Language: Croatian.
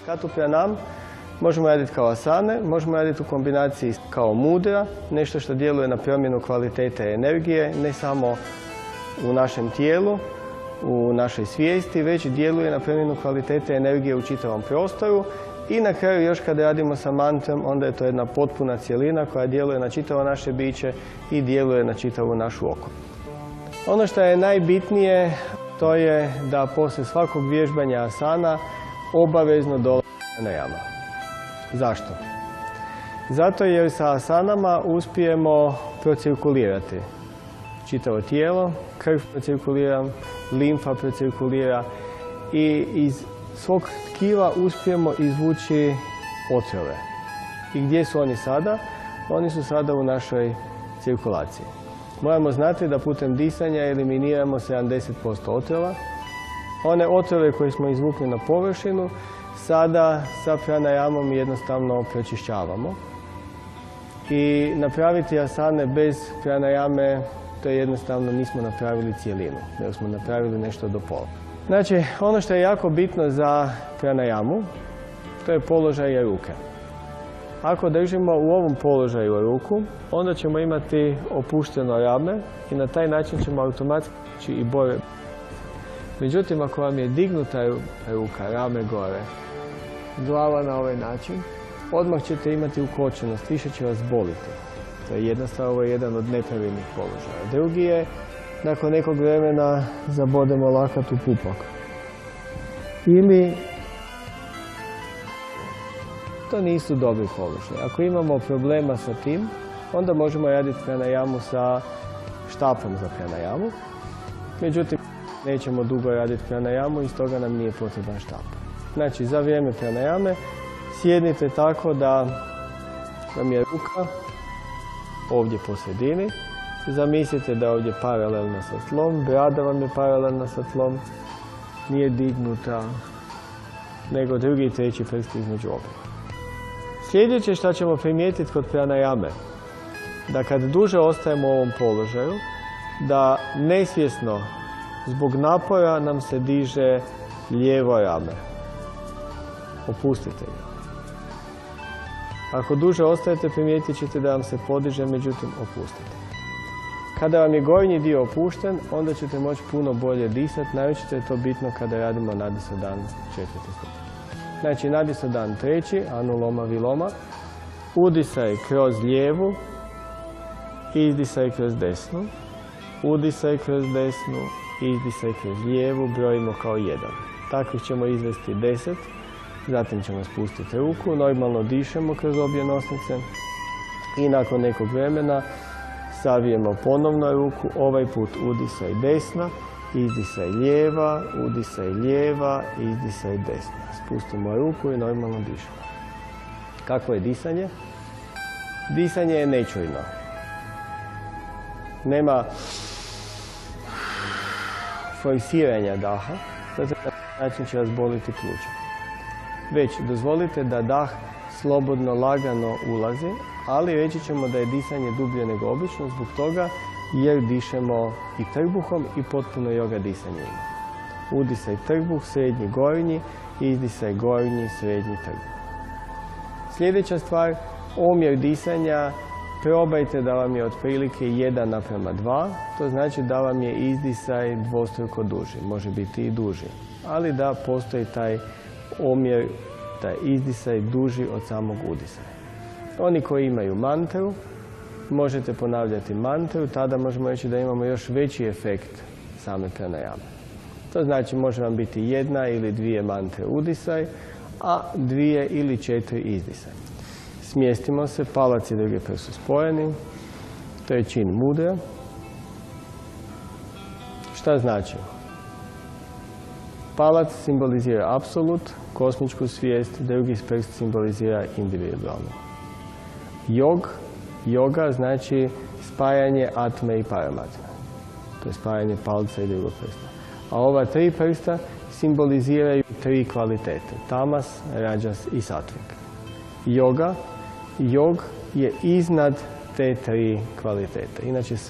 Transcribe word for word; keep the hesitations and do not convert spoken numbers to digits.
Šatu pranam možemo raditi kao asane, možemo raditi u kombinaciji kao mudra, nešto što djeluje na promjenu kvalitete energije, ne samo u našem tijelu, u našoj svijesti, već djeluje na promjenu kvalitete energije u čitavom prostoru. I na kraju još kad radimo sa mantrom, onda je to jedna potpuna cjelina koja djeluje na čitavo naše biće i djeluje na čitavu našu okolinu. Ono što je najbitnije, to je da poslije svakog vježbanja asana obavezno dolazi pranajama. Zašto? Zato jer sa asanama uspijemo procirkulirati čitavo tijelo, krv procirkulira, limfa procirkulira i iz svog tkiva uspijemo izvući otrove. I gdje su oni sada? Oni su sada u našoj cirkulaciji. Moramo znati da putem disanja eliminiramo sedamdeset posto otrova. One otrove koje smo izvukli na površinu sada sa pranajamom jednostavno pročišćavamo. I napraviti asane bez pranajame, to je jednostavno nismo napravili cijelinu, nego smo napravili nešto do pola. Znači, ono što je jako bitno za pranajamu, to je položaj ruke. Ako držimo u ovom položaju ruku, onda ćemo imati opušteno rame i na taj način ćemo automatski i bolje. Međutim, ako vam je dignuta ruka, rame gore, glava na ovaj način, odmah ćete imati ukočenost, više će vas boliti. To je jedna stvar, ovo je jedan od nepravilnih položaja. Drugi je, nakon nekog vremena zabodemo lakat u pupak. Ili to nisu dobri položaji. Ako imamo problema sa tim, onda možemo raditi pranajamu sa štapom za pranajamu. Međutim, nećemo dugo raditi pranajamu i stoga nam nije potreban štap. Znači, za vrijeme pranajame sjednite tako da vam je ruka ovdje po sredini. Zamislite da je ovdje paralelna sa tlom, brada vam je paralelna sa tlom, nije dignuta, nego drugi i treći prst između obje. Sljedeće što ćemo primijetiti kod pranajame, da kad duže ostajemo u ovom položaju, da nesvjesno zbog napora nam se diže lijevo rame. Opustite ga. Ako duže ostajete, primijetit ćete da vam se podiže, međutim opustite. Kada vam je gornji dio opušten, onda ćete moći puno bolje disati, naročito je to bitno kada radimo nadisodan četvrti stupanj. Znači, nadisodan treći, anuloma viloma, udisaj kroz lijevu, izdisaj kroz desnu, udisaj kroz desnu, izdisaj kroz lijevu, brojimo kao jedan. Takvih ćemo izvesti deset, zatim ćemo spustiti ruku, normalno dišemo kroz obje nosnice i nakon nekog vremena savijemo ponovno ruku, ovaj put udisaj desna, izdisaj lijeva, udisaj lijeva, izdisaj desna. Spustimo ruku i normalno dišemo. Kakvo je disanje? Disanje je nečujno. Nema forsiranja daha, zato na način će vas boliti pluća. Već dozvolite da dah slobodno, lagano ulazi, ali reći ćemo da je disanje dublje nego obično zbog toga jer dišemo i trbuhom i potpuno joga disanje ima. Udisaj trbuh, srednji, gornji, izdisaj gornji, srednji trbuh. Sljedeća stvar, omjer disanja, probajte da vam je otprilike jedan naprema dva, to znači da vam je izdisaj dvostruko duži, može biti i duži, ali da postoji taj omjer, taj izdisaj duži od samog udisaja. Oni koji imaju mantru, možete ponavljati mantru, tada možemo reći da imamo još veći efekt same pranajame. To znači može vam biti jedna ili dvije mantre udisaj, a dvije ili četiri izdisaj. Smjestimo se, palac i drugi prst su spojeni, to je čin mudra. Šta znači? Palac simbolizira apsolut, kosmičku svijest, drugi prst simbolizira individualno. Jog, joga znači spajanje atme i paramatme. To je spajanje palca i drugog prsta. A ova tri prsta simboliziraju tri kvalitete. Tamas, rađas i satvik. Joga, jog je iznad te tri kvalitete. Inače